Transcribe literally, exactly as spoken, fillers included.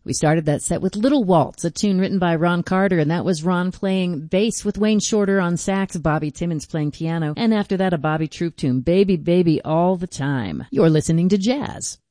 We started that set with Little Waltz, a tune written by Ron Carter, and that was Ron playing bass with Wayne Shorter on sax, Bobby Timmons playing piano, and after that a Bobby Troop tune, Baby Baby All the Time. You're listening to Jazz